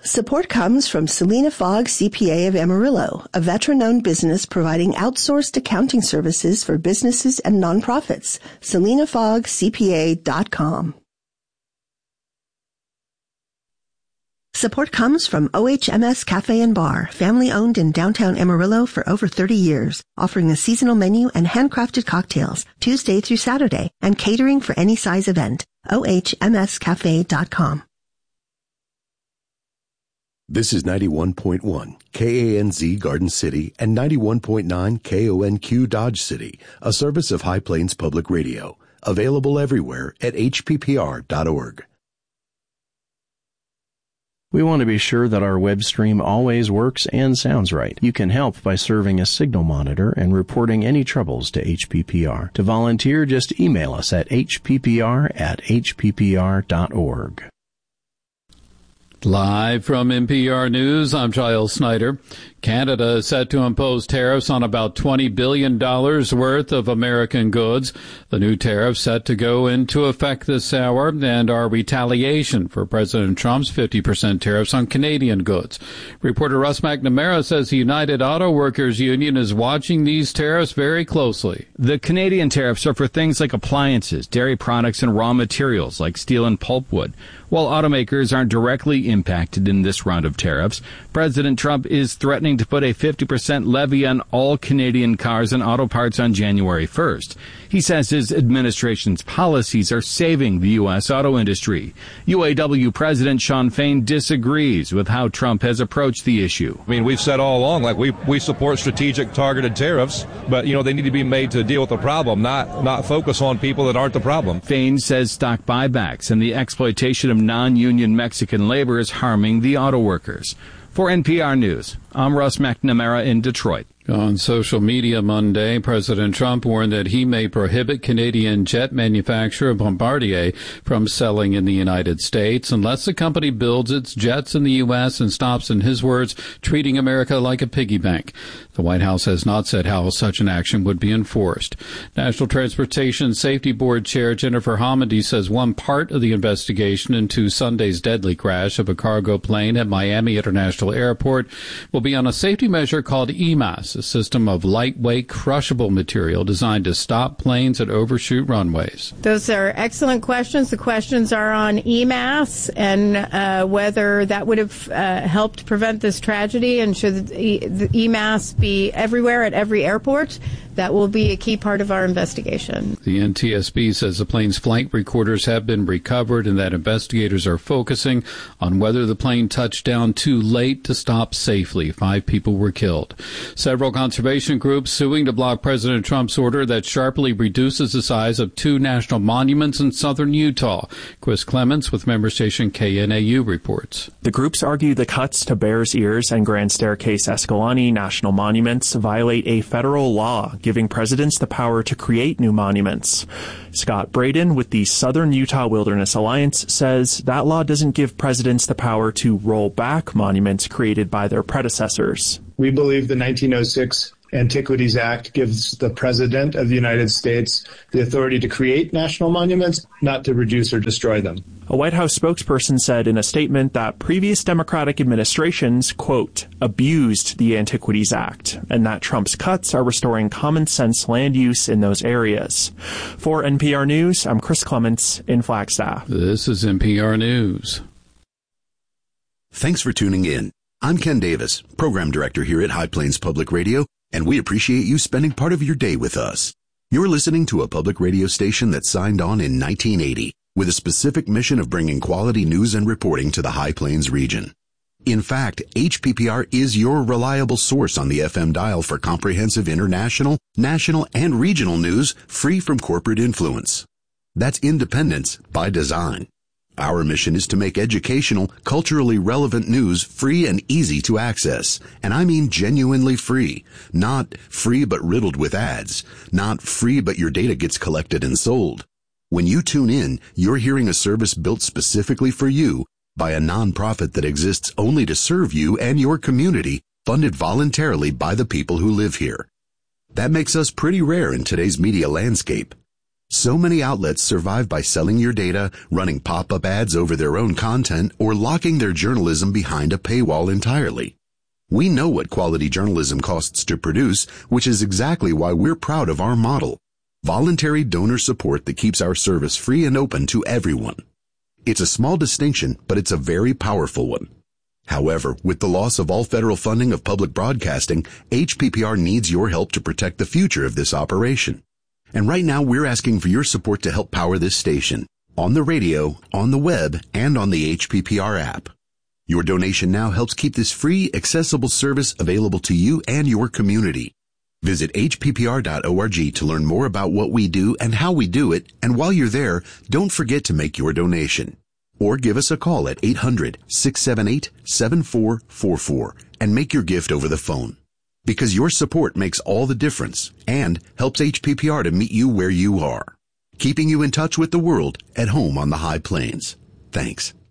Support comes from Selena Fogg CPA of Amarillo, a veteran-owned business providing outsourced accounting services for businesses and nonprofits. SelenaFoggCPA.com. Support comes from OHMS Cafe and Bar, family-owned in downtown Amarillo for over 30 years, offering a seasonal menu and handcrafted cocktails Tuesday through Saturday and catering for any size event. OHMSCafe.com. This is 91.1 KANZ Garden City and 91.9 KONQ Dodge City, a service of High Plains Public Radio, available everywhere at hppr.org. We want to be sure that our web stream always works and sounds right. You can help by serving a signal monitor and reporting any troubles to HPPR. To volunteer, just email us at hppr@hppr.org. Live from NPR News, I'm Giles Snyder. Canada is set to impose tariffs on about $20 billion worth of American goods. The new tariffs set to go into effect this hour and are retaliation for President Trump's 50% tariffs on Canadian goods. Reporter Russ McNamara says the United Auto Workers Union is watching these tariffs very closely. The Canadian tariffs are for things like appliances, dairy products, and raw materials like steel and pulpwood. While automakers aren't directly impacted in this round of tariffs, President Trump is threatening to put a 50% levy on all Canadian cars and auto parts on January 1st. He says his administration's policies are saving the U.S. auto industry. UAW President Shawn Fain disagrees with how Trump has approached the issue. I mean, we've said all along, like, we support strategic targeted tariffs, but, they need to be made to deal with the problem, not focus on people that aren't the problem. Fain says stock buybacks and the exploitation of non-union Mexican labor is harming the auto workers. For NPR News, I'm Russ McNamara in Detroit. On social media Monday, President Trump warned that he may prohibit Canadian jet manufacturer Bombardier from selling in the United States unless the company builds its jets in the U.S. and stops, in his words, treating America like a piggy bank. The White House has not said how such an action would be enforced. National Transportation Safety Board Chair Jennifer Homendy says one part of the investigation into Sunday's deadly crash of a cargo plane at Miami International Airport will be on a safety measure called EMAS, a system of lightweight, crushable material designed to stop planes that overshoot runways. Those are excellent questions. The questions are on EMAS and whether that would have helped prevent this tragedy, and should the EMAS be everywhere at every airport. That will be a key part of our investigation. The NTSB says the plane's flight recorders have been recovered and that investigators are focusing on whether the plane touched down too late to stop safely. 5 people were killed. Several conservation groups suing to block President Trump's order that sharply reduces the size of 2 national monuments in southern Utah. Chris Clements with member station KNAU reports. The groups argue the cuts to Bears Ears and Grand Staircase Escalante national monuments violate a federal law giving presidents the power to create new monuments. Scott Braden with the Southern Utah Wilderness Alliance says that law doesn't give presidents the power to roll back monuments created by their predecessors. We believe the 1906 Antiquities Act gives the President of the United States the authority to create national monuments, not to reduce or destroy them. A White House spokesperson said in a statement that previous Democratic administrations, quote, abused the Antiquities Act, and that Trump's cuts are restoring common sense land use in those areas. For NPR News, I'm Chris Clements in Flagstaff. This is NPR News. Thanks for tuning in. I'm Ken Davis, Program Director here at High Plains Public Radio, and we appreciate you spending part of your day with us. You're listening to a public radio station that signed on in 1980 with a specific mission of bringing quality news and reporting to the High Plains region. In fact, HPPR is your reliable source on the FM dial for comprehensive international, national, and regional news free from corporate influence. That's independence by design. Our mission is to make educational, culturally relevant news free and easy to access. And I mean genuinely free. Not free but riddled with ads. Not free but your data gets collected and sold. When you tune in, you're hearing a service built specifically for you by a nonprofit that exists only to serve you and your community, funded voluntarily by the people who live here. That makes us pretty rare in today's media landscape. So many outlets survive by selling your data, running pop-up ads over their own content, or locking their journalism behind a paywall entirely. We know what quality journalism costs to produce, which is exactly why we're proud of our model. Voluntary donor support that keeps our service free and open to everyone. It's a small distinction, but it's a very powerful one. However, with the loss of all federal funding of public broadcasting, HPPR needs your help to protect the future of this operation. And right now, we're asking for your support to help power this station, on the radio, on the web, and on the HPPR app. Your donation now helps keep this free, accessible service available to you and your community. Visit hppr.org to learn more about what we do and how we do it, and while you're there, don't forget to make your donation. Or give us a call at 800-678-7444 and make your gift over the phone. Because your support makes all the difference and helps HPPR to meet you where you are, keeping you in touch with the world at home on the High Plains. Thanks.